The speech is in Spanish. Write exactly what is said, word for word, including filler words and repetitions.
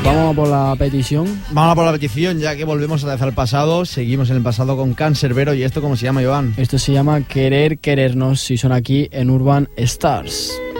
Vamos a por la petición. Vamos a por la petición, ya que volvemos a dejar el pasado. Seguimos en el pasado con Canserbero. ¿Y esto cómo se llama, Iván? Esto se llama Querer Querernos, si son aquí en Urban Stars.